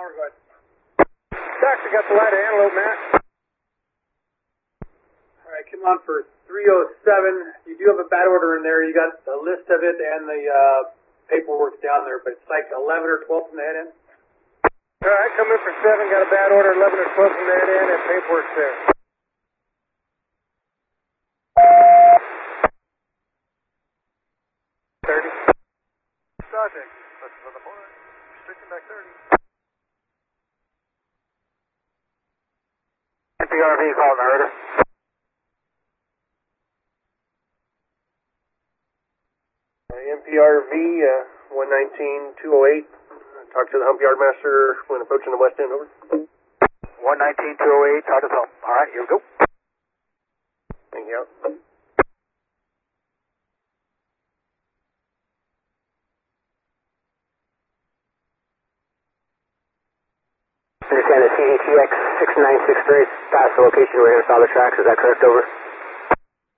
Tower, go ahead. Taxi got the light of antelope, Matt. All right, come on for 307. You do have a bad order in there. You got the list of it and the paperwork down there, but it's like 11 or 12 from the head end. All right, come in for 7. Got a bad order, 11 or 12 from the head end, and paperwork's there. Subject, on the board, restricting back 30. NPRV calling the herder. NPRV 119-208. Talk to the hump yard master when approaching the west end, over. 119-208, talk to the hump. All right, here we go. Thank you. Understand the CDTX 6963 past the location we're going to stop the tracks. Is that correct? Over.